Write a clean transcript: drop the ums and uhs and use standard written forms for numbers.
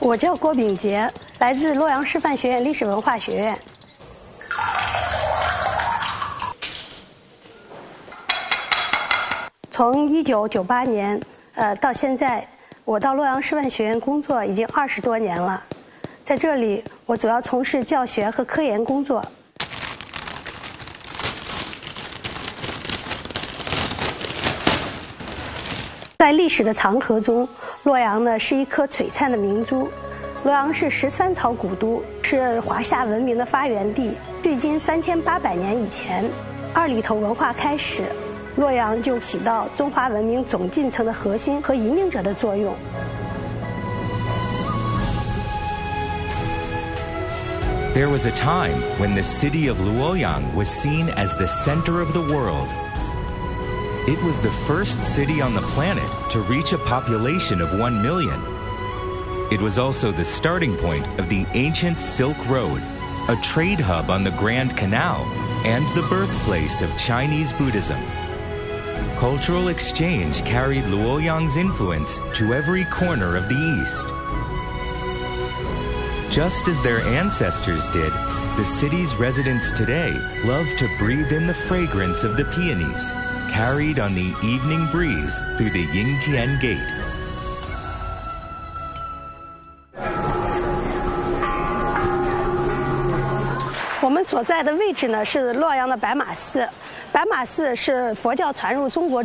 我叫郭炳杰，来自洛阳师范学院历史文化学院。从1998年到现在，我到洛阳师范学院工作已经20多年了。在这里，我主要从事教学和科研工作。在历史的长河中，洛阳呢是一颗璀璨的明珠。洛阳是13朝古都，是华夏文明的发源地。距今3800年以前，二里头文化开始，洛阳就起到中华文明总进程的核心和引领者的作用。 There was a time when the city of Luoyang was seen as the center of the world. It was the first city on the planet to reach a population of 1 million. It was also the starting point of the ancient Silk Road, a trade hub on the Grand Canal, and the birthplace of Chinese Buddhism. Cultural exchange carried Luoyang's influence to every corner of the East. Just as their ancestors did, the city's residents today love to breathe in the fragrance of the peonies, carried on the evening breeze through the Yingtian Gate. 我们所在的位置呢是洛阳的白马寺。白马寺是佛教传入中国